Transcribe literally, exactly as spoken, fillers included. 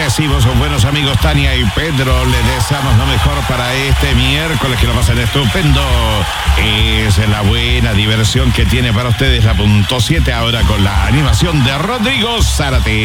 decimos, buenos amigos Tania y Pedro, les deseamos lo mejor para este miércoles, que lo pasen estupendo. Es la buena diversión que tiene para ustedes la punto siete ahora con la animación de Rodrigo Zárate.